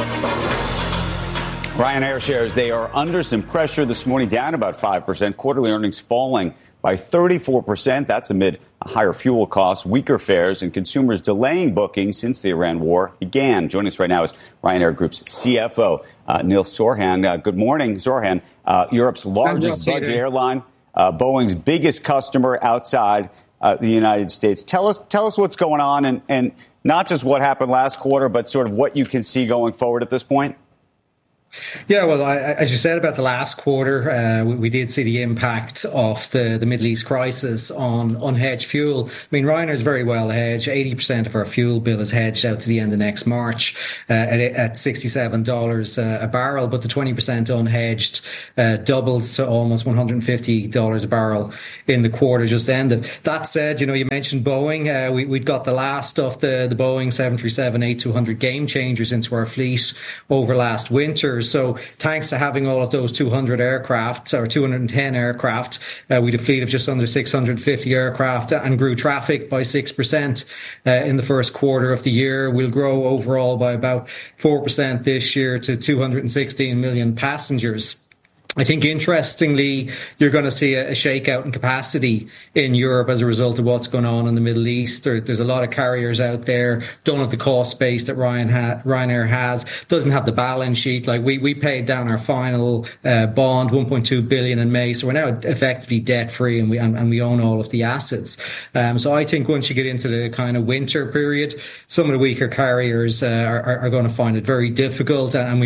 Ryanair shares, they are under some pressure this morning, down about 5%. Quarterly earnings falling by 34%. That's amid higher fuel costs, weaker fares, and consumers delaying bookings since the Iran war began. Joining us right now is Ryanair Group's CFO, Neil Sorahan. Good morning, Sorahan. Europe's largest budget airline, Boeing's biggest customer outside the United States. Tell us what's going on, and not just what happened last quarter, but sort of what you can see going forward at this point. Yeah, well, as you said about the last quarter, we did see the impact of the Middle East crisis on unhedged fuel. I mean, Ryanair is very well hedged. 80% of our fuel bill is hedged out to the end of next March at $67 a barrel, but the 20% unhedged doubled to almost $150 a barrel in the quarter just ended. That said, you mentioned Boeing. We'd got the last of the Boeing 737-8200 game changers into our fleet over last winter. So thanks to having all of those 200 aircraft or 210 aircraft, we had a fleet of just under 650 aircraft and grew traffic by 6% in the first quarter of the year. We'll grow overall by about 4% this year to 216 million passengers. I think, interestingly, you're going to see a shakeout in capacity in Europe as a result of what's going on in the Middle East. There's a lot of carriers out there, don't have the cost base that Ryanair has, doesn't have the balance sheet. Like we paid down our final bond, 1.2 billion in May, so we're now effectively debt free, and we own all of the assets. So I think once you get into the kind of winter period, some of the weaker carriers are going to find it very difficult, and we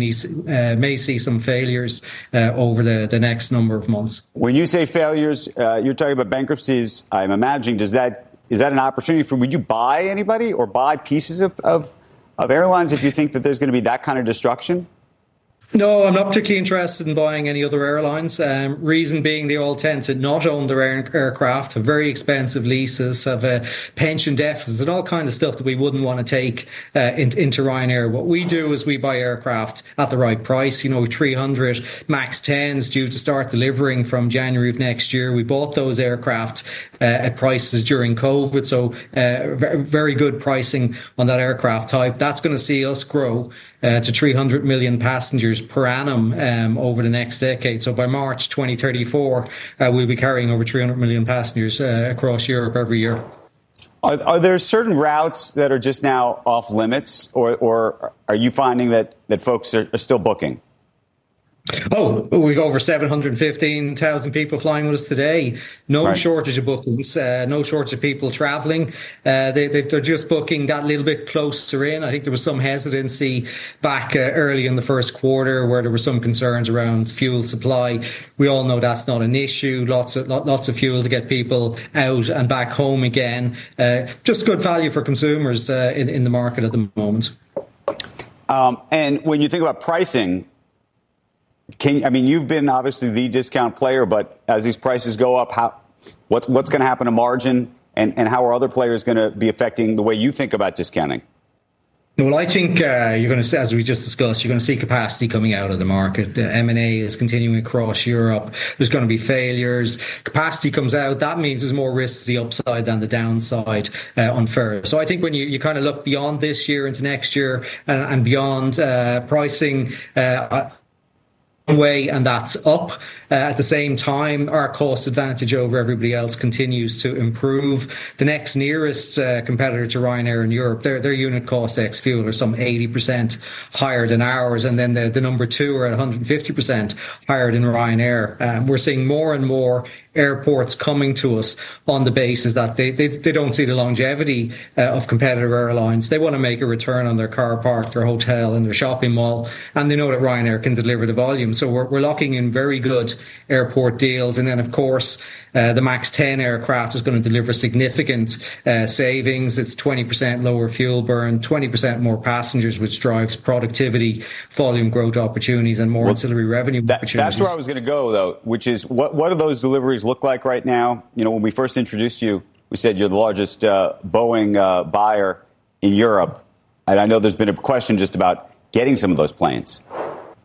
may see some failures over the next number of months. When you say failures, you're talking about bankruptcies. I'm imagining, is that an opportunity would you buy anybody or buy pieces of airlines if you think that there's going to be that kind of destruction? No, I'm not particularly interested in buying any other airlines. Reason being, they all tend to not own their aircraft, have very expensive leases, have pension deficits, and all kind of stuff that we wouldn't want to take into Ryanair. What we do is we buy aircraft at the right price. 300 MAX 10s due to start delivering from January of next year. We bought those aircraft at prices during COVID, so very good pricing on that aircraft type. That's going to see us grow to 300 million passengers per annum over the next decade. So by March 2034, we'll be carrying over 300 million passengers across Europe every year. Are there certain routes that are just now off limits, or are you finding that folks are still booking? Oh, we've got over 715,000 people flying with us today. No right. shortage of bookings, no shortage of people travelling. They're just booking that little bit closer in. I think there was some hesitancy back early in the first quarter where there were some concerns around fuel supply. We all know that's not an issue. Lots of fuel to get people out and back home again. Just good value for consumers in the market at the moment. And when you think about pricing, you've been obviously the discount player, but as these prices go up, what's going to happen to margin, and how are other players going to be affecting the way you think about discounting? Well, I think you're going to see, as we just discussed, you're going to see capacity coming out of the market. The M&A is continuing across Europe. There's going to be failures. Capacity comes out. That means there's more risk to the upside than the downside on fares. So I think when you kind of look beyond this year into next year and beyond, pricing way, and that's up. At the same time, our cost advantage over everybody else continues to improve. The next nearest competitor to Ryanair in Europe, their unit cost ex fuel are some 80% higher than ours, and then the number two are at 150% higher than Ryanair. We're seeing more and more airports coming to us on the basis that they don't see the longevity of competitor airlines. They want to make a return on their car park, their hotel, and their shopping mall, and they know that Ryanair can deliver the volume. So we're locking in very good airport deals. And then, of course, the MAX 10 aircraft is going to deliver significant savings. It's 20% lower fuel burn, 20% more passengers, which drives productivity, volume growth opportunities, and more ancillary revenue opportunities. That's where I was going to go, though, which is what do those deliveries look like right now? When we first introduced you, we said you're the largest Boeing buyer in Europe. And I know there's been a question just about getting some of those planes.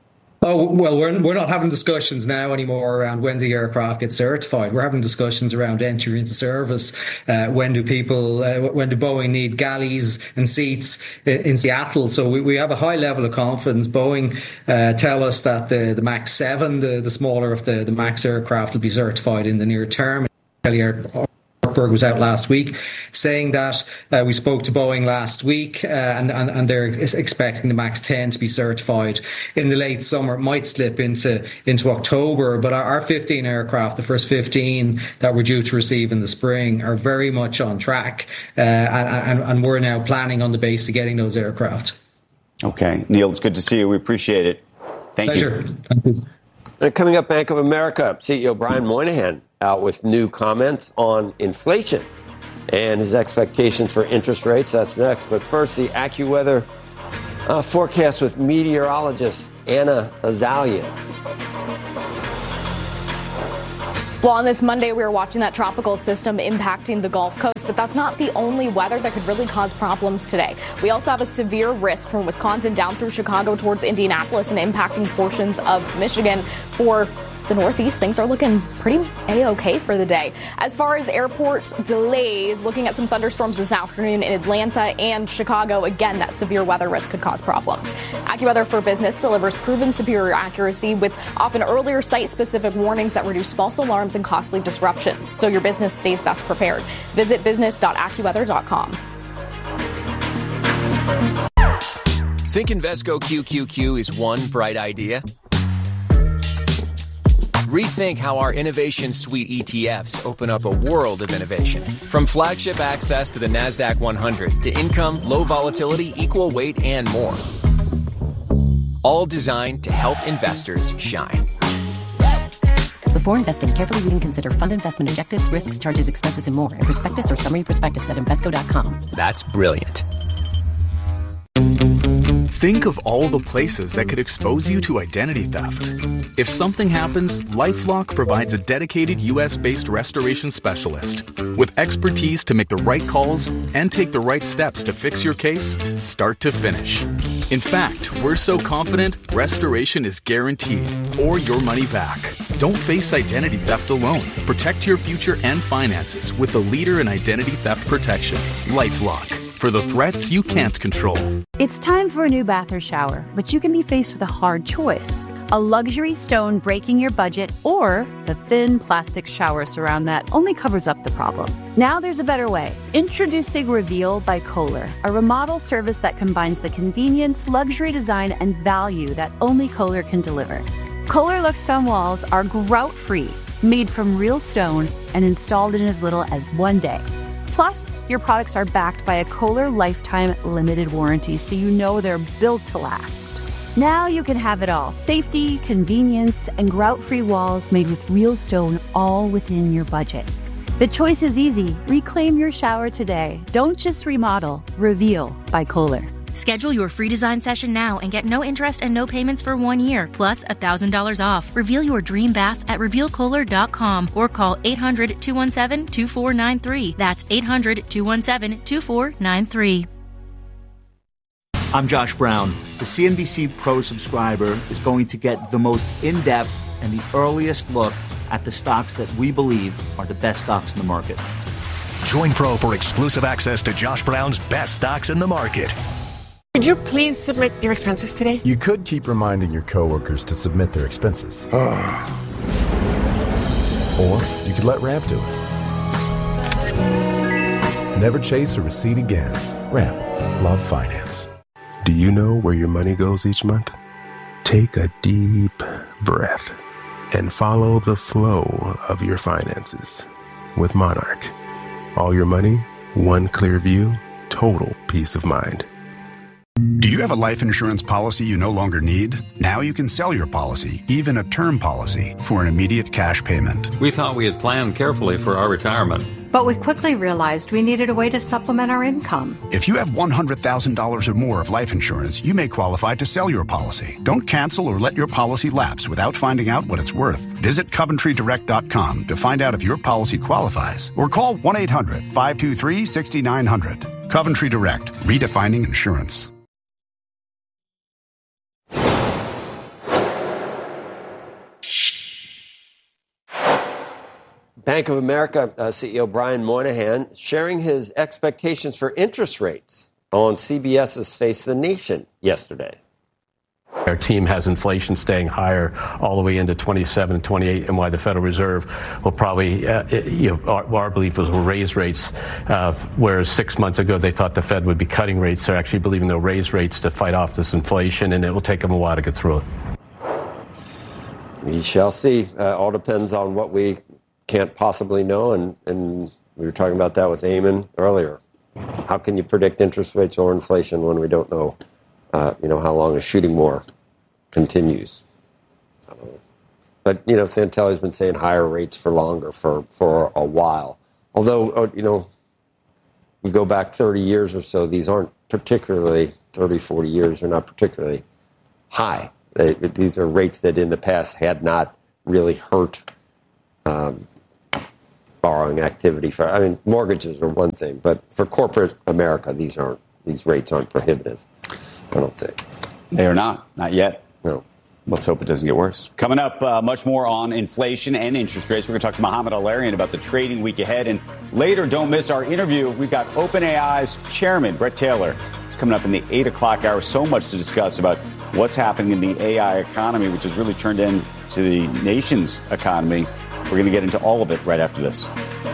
Oh, well, we're not having discussions now anymore around when the aircraft gets certified. We're having discussions around entry into service. When do Boeing need galleys and seats in Seattle? So we have a high level of confidence. Boeing tell us that the MAX 7, the smaller of the MAX aircraft, will be certified in the near term. Was out last week saying that. We spoke to Boeing last week and they're expecting the MAX 10 to be certified in the late summer. It might slip into October, but our 15 aircraft, the first 15 that we're due to receive in the spring, are very much on track, and we're now planning on the base of getting those aircraft. Okay, Neil, it's good to see you. We appreciate it. Thank you. Thank you. Coming up, Bank of America CEO Brian Moynihan out with new comments on inflation and his expectations for interest rates. That's next. But first, the AccuWeather forecast with meteorologist Anna Azalea. Well, on this Monday, we were watching that tropical system impacting the Gulf Coast, but that's not the only weather that could really cause problems today. We also have a severe risk from Wisconsin down through Chicago towards Indianapolis and impacting portions of Michigan. For the Northeast, things are looking pretty A-OK for the day. As far as airport delays, looking at some thunderstorms this afternoon in Atlanta and Chicago. Again, that severe weather risk could cause problems. AccuWeather for Business delivers proven superior accuracy with often earlier site-specific warnings that reduce false alarms and costly disruptions, so your business stays best prepared. Visit business.accuweather.com. Think Invesco QQQ is one bright idea? Rethink how our Innovation Suite ETFs open up a world of innovation. From flagship access to the NASDAQ 100 to income, low volatility, equal weight, and more. All designed to help investors shine. Before investing, carefully read and consider fund investment objectives, risks, charges, expenses, and more in prospectus or summary prospectus at Invesco.com. That's brilliant. Think of all the places that could expose you to identity theft. If something happens, LifeLock provides a dedicated U.S.-based restoration specialist with expertise to make the right calls and take the right steps to fix your case, start to finish. In fact, we're so confident, restoration is guaranteed or your money back. Don't face identity theft alone. Protect your future and finances with the leader in identity theft protection, LifeLock. For the threats you can't control. It's time for a new bath or shower, but you can be faced with a hard choice. A luxury stone breaking your budget, or the thin plastic shower surround that only covers up the problem. Now there's a better way. Introducing Reveal by Kohler, a remodel service that combines the convenience, luxury design, and value that only Kohler can deliver. Kohler Luxe Stone walls are grout-free, made from real stone, and installed in as little as 1 day. Plus, your products are backed by a Kohler Lifetime Limited Warranty, so you know they're built to last. Now you can have it all. Safety, convenience, and grout-free walls made with real stone, all within your budget. The choice is easy. Reclaim your shower today. Don't just remodel. Reveal by Kohler. Schedule your free design session now and get no interest and no payments for 1 year, plus $1,000 off. Reveal your dream bath at RevealKohler.com or call 800-217-2493. That's 800-217-2493. I'm Josh Brown. The CNBC Pro subscriber is going to get the most in-depth and the earliest look at the stocks that we believe are the best stocks in the market. Join Pro for exclusive access to Josh Brown's best stocks in the market. Could you please submit your expenses today? You could keep reminding your coworkers to submit their expenses. Or you could let Ramp do it. Never chase a receipt again. Ramp. Love finance. Do you know where your money goes each month? Take a deep breath and follow the flow of your finances with Monarch. All your money, one clear view, total peace of mind. Do you have a life insurance policy you no longer need? Now you can sell your policy, even a term policy, for an immediate cash payment. We thought we had planned carefully for our retirement. But we quickly realized we needed a way to supplement our income. If you have $100,000 or more of life insurance, you may qualify to sell your policy. Don't cancel or let your policy lapse without finding out what it's worth. Visit CoventryDirect.com to find out if your policy qualifies, or call 1-800-523-6900. Coventry Direct, redefining insurance. Bank of America CEO Brian Moynihan sharing his expectations for interest rates on CBS's Face the Nation yesterday. Our team has inflation staying higher all the way into 27 and 28, and why the Federal Reserve will probably, our belief was will raise rates, whereas 6 months ago they thought the Fed would be cutting rates. They're actually believing they'll raise rates to fight off this inflation, and it will take them a while to get through it. We shall see. All depends on what we can't possibly know, and we were talking about that with Eamon earlier. How can you predict interest rates or inflation when we don't know, how long a shooting war continues? I don't know. But, Santelli's been saying higher rates for longer for a while. Although, we go back 30 years or so, these aren't particularly, 30, 40 years are not particularly high. These are rates that in the past had not really hurt borrowing activity. Mortgages are one thing, but for corporate America, these rates aren't prohibitive. I don't think. They are not yet. No. Let's hope it doesn't get worse. Coming up, much more on inflation and interest rates. We're going to talk to Mohamed El-Erian about the trading week ahead. And later, don't miss our interview. We've got OpenAI's chairman, Bret Taylor. It's coming up in the 8 o'clock hour. So much to discuss about what's happening in the AI economy, which has really turned into the nation's economy. We're going to get into all of it right after this.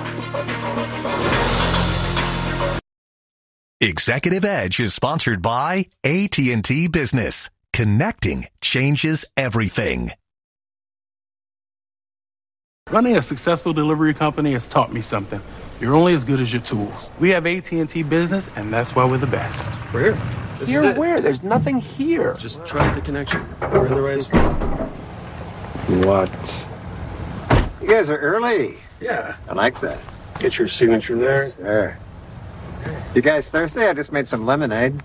Executive Edge is sponsored by AT&T Business. Connecting changes everything. Running a successful delivery company has taught me something. You're only as good as your tools. We have AT&T Business, and that's why we're the best. We're here. Here where? There's nothing here. Just trust the connection. We're in the right spot. What? You guys are early. Yeah. I like that. Get your signature there. There. You guys thirsty? I just made some lemonade.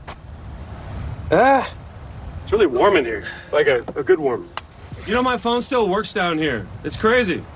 It's really warm in here. Like a good warm. My phone still works down here. It's crazy.